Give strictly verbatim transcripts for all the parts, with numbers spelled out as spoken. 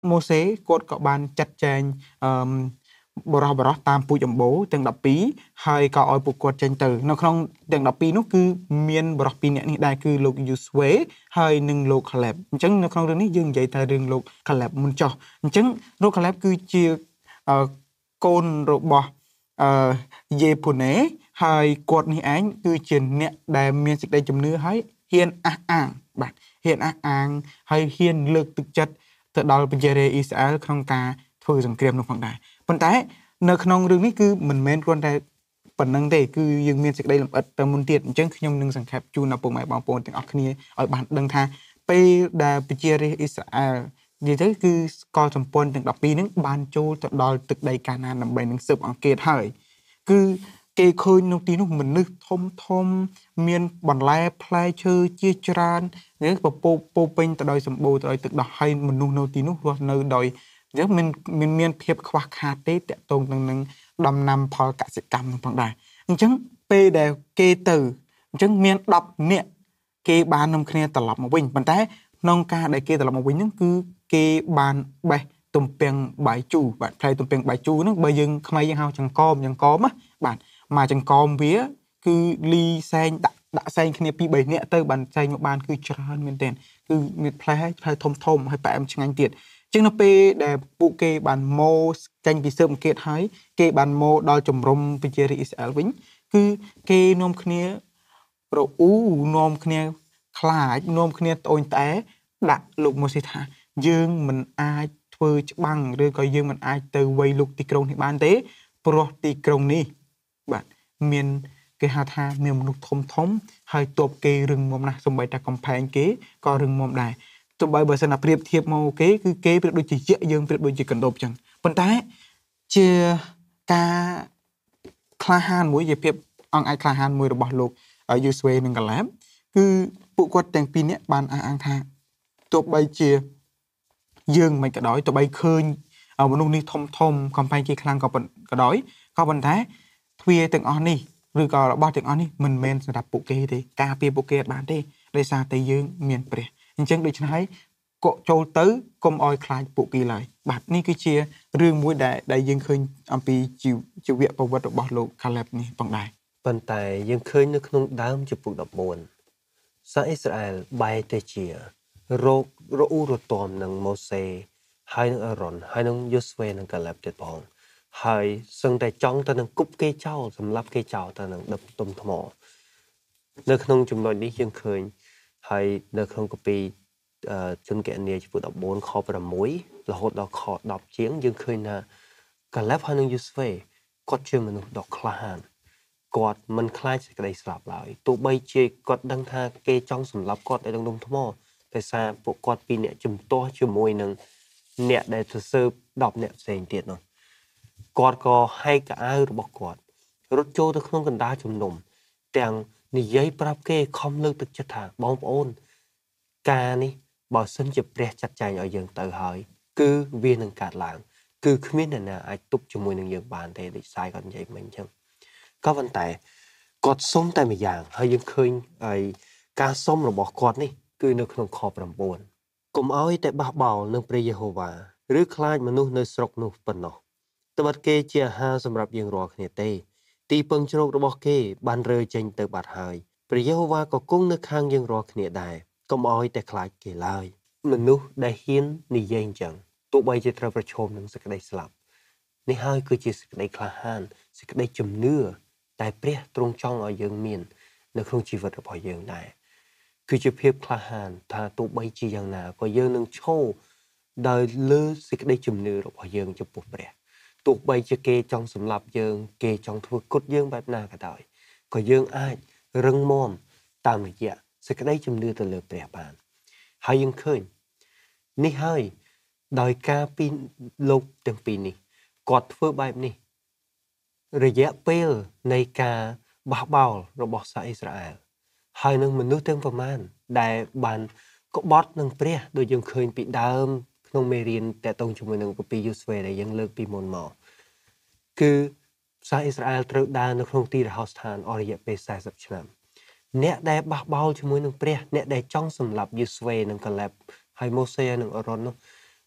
ម៉ូសេគាត់ក៏បានចាត់ចែងអឺបរោះបរោះតាមពូជអម្បូរទាំង12ហើយក៏ឲ្យពួកគាត់ចេញទៅនៅក្នុងទាំង12នោះគឺមានបរោះពីរនាក់នេះដែរគឺលោក Joshua ហើយនិងលោក Caleb អញ្ចឹងនៅក្នុងរឿងនេះយើងនិយាយតែរឿងលោក Caleb មុនចុះអញ្ចឹងលោក Caleb គឺជាអឺកូនរបស់អឺយេផូណេហើយគាត់នេះឯងគឺជាអ្នកដែលមានសេចក្តីជំនឿហើយហ៊ានអះអាងបាទហ៊ានអះអាងហើយហ៊ានលើកទឹកចិត្តទៅដល់ប្រជារាស្ត្រអ៊ីស្រាអែលក្នុងការធ្វើសង្គ្រាមនោះផងដែរប៉ុន្តែនៅក្នុងរឿងនេះគឺមិនមែនគ្រាន់តែប៉ុណ្្នឹងទេគឺយើងមានសេចក្តីលម្អិតទៅមុនទៀតអញ្ចឹងខ្ញុំនឹងសង្ខេបជូនដល់ពុកម៉ែបងប្អូនទាំងអស់គ្នាឲ្យបានដឹងថាពេលដែលប្រជារាស្ត្រអ៊ីស្រាអែលនិយាយទៅគឺកលសម្ព័ន្ធទាំង12ហ្នឹងបានចូលទៅដល់ទឹកដីកាណានដើម្បីនឹងស៊ើបអង្កេតហើយគឺគេឃើញនៅទីនោះមនុស្សធំធំមានបន្លែផ្លែឈើជាច្រើនឬពពោពោពេញទៅដោយសម្បូរទៅដោយទឹកដោះហើយមនុស្សនៅទីនោះរស់នៅដោយយើងមានមានមានភាពខ្វះខាតទេតកតងនឹងដំណាំផលកសិកម្មនោះផងដែរអញ្ចឹងពេលដែលគេទៅអញ្ចឹងមានដប់នាក់គេបាននាំគ្នាត្រឡប់មកវិញប៉ុន្តែក្នុងការដែលគេត្រឡប់មកវិញហ្នឹងគឺគេបានបេះទំពាំងបាយជូរបាទផ្លែទំពាំងបាយជូរហ្នឹងបើយើងខ្មែរយើងហៅចង្កមចង្កមណាបាទមកចង្កមវាគឺលីសែងដាក់ដាក់សែងគ្នាពីរបីនាក់ទៅបានសែងមកបានគឺច្រើនមែនទែនគឺមានផ្លែផ្លែធំធំហើយផ្អែមឆ្ងាញ់ទៀតចឹងនៅពេលដែលពួកគេបានមកចាញ់ពីស៊ើបអង្កេតហើយគេបានមកដល់ជំរំប្រជារាស្ត្រអ៊ីស្រាអែលវិញគឺគេនាំគ្នារអ៊ូនាំគ្នាខ្លាចនាំគ្នាត្អូញត្អែដាក់លោកម៉ូសេថាយើងមិនអាចធ្វើច្បាំងឬក៏យើងមិនអាចទៅវាយលុកទីក្រុងនេះបានទេព្រោះទីក្រុងនេះបាទមានគេហៅថាមានមនុស្សធំធំហើយទ័ពគេរឹងមាំណាស់សូម្បីតែកំផែងគេក៏រឹងមាំដែរទោះបីបើសិនណាប្រៀបធៀបមកគេគឺគេប្រៀបដូចជាយក្សយើងប្រៀបដូចជាកណ្ដូបចឹងប៉ុន្តែជាការក្លាហានមួយជាភាពអង្អាចក្លាហានមួយរបស់លោកយូស្វេនិងកាឡែបគឺពួកគាត់ទាំងពីរនាក់បានអះអាងថាទោះបីជាយើងមិនក៏ដោយទោះបីឃើញមនុស្សនេះធំធំកំផែងគេខ្លាំងក៏ក៏ដោយក៏ប៉ុន្តែទ្វារទាំងអស់នេះឬក៏របស់ទាំងអស់នេះមិនមែនសម្រាប់ពួកគេទេការពារពួកគេអត់បានទេដោយសារតែយើងមានព្រះអញ្ចឹងដូច្នេះហើយកុចូលទៅកុំឲ្យខ្លាចពួកគេឡើយបាទនេះគឺជារឿងមួយដែលដែលយើងឃើញអំពីជីវប្រវត្តិរបស់លោក Caleb នេះផងដែរប៉ុន្តែយើងឃើញនៅក្នុងដើមចំពុកដប់បួនសាសអ៊ីស្រាអែលបែរទៅជារោគរអ៊ូរទាំនឹងម៉ូសេហើយនឹងអារ៉ុនហើយនឹងយូស្វេនិងកាឡែបទៀតផងហើយសឹងតែចង់ទៅនឹងគប់គេចោលសម្រាប់គេចោលទៅនឹងដុំទុំថ្មនៅក្នុងចំណុចនេះយើងឃើញហើយនៅក្នុងកាពីជនកញ្ញាចំពុកដប់បួនខប្រាំមួយរហូតដល់ខដប់ជាងយើងឃើញថាកាឡែបហើយនឹងយូស្វេគាត់ជាមនុស្សដ៏ក្លាហានគាត់មិនខ្លាចសេចក្តីស្លាប់ឡើយទោះបីជាគាត់ដឹងថាគេចង់សម្លាប់គាត់នៅក្នុងដុំថ្មតែសារពួកគាត់ពីរនាក់ជំទាស់ជាមួយនឹងអ្នកដែលទៅស៊ើបដប់អ្នកផ្សេងទៀតនោះគាត់ក៏ហែកកៅអៅរបស់គាត់រត់ចូលទៅក្នុងកណ្ដាលជំនុំទាំងនិយាយប្រាប់គេខំលើកទឹកចិត្តថាបងប្អូនការនេះបើសិនជាព្រះចាត់ចែងឲ្យយើងទៅហើយគឺវានឹងកើតឡើងគឺគ្មានអ្នកណាអាចទប់ជាមួយនឹងយើងបានទេដូចសាយគាត់និយាយមិញអញ្ចឹងក៏ប៉ុន្តែគាត់សុំតែម្យ៉ាងហើយយើងឃើញហើយការសុំរបស់គាត់នេះគឺនៅក្នុងខប្រាំបួនកុំឲ្យតែបះបោរនឹងព្រះយេហូវ៉ាឬខ្លាចមនុស្សនៅស្រុកនោះប៉ុណ្ណោះត្បិតគេជាអាហារសម្រាប់យើងរាល់គ្នាទេទីពឹងជ្រករបស់គេបានរើចេញទៅបាត់ហើយព្រះយេហូវ៉ាក៏គង់នៅខាងយើងរាល់គ្នាដែរកុំឲ្យតែខ្លាចគេឡើយមនុស្សដែលហ៊ាននិយាយអញ្ចឹងទោះបីជាត្រូវប្រឈមនឹងសេចក្តីស្លាប់នេះហើយគឺជាសេចក្តីក្លាហានសេចក្តីជំនឿតែព្រះទ្រង់ចង់ឲ្យយើងមាននៅក្នុងជីវិតរបស់យើងដែរគឺជាភាពក្លាហានថាទោះបីជាយ៉ាងណាក៏យើងនឹងឈរដោយលើសេចក្តីជំនឿរបស់យើងចំពោះព្រះទោះបីជាគេចង់សម្លាប់យើងគេចង់ធ្វើគុតយើងបែបណាក៏ដោយក៏យើងអាចរឹងមាំតាមរយៈសេចក្តីជំនឿទៅលើព្រះបានហើយយើងឃើញនេះហើយដោយការពីលោកទាំងពីរនេះគាត់ធ្វើបែបនេះរយៈពេលនៃការបះបោររបស់សាសអ៊ីស្រាអែលហើយនឹងមនុស្សទាំងប្រមាណដែលបានក្បត់នឹងព្រះដូចយើងឃើញពីដើមក្នុងមេរៀនតកតងជាមួយនឹងកាពីយូស្វេដែលយើងលើកពីមុនមកគឺសាសអ៊ីស្រាអែលត្រូវដើរនៅក្នុងទីរហោស្ថានអស់រយៈពេលសែសិបឆ្នាំអ្នកដែលបះបោរជាមួយនឹងព្រះអ្នកដែលចង់សម្លាប់យូស្វេនិងកាឡែបហើយម៉ូសេនិងអារ៉ុននោះ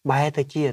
បែរទៅជា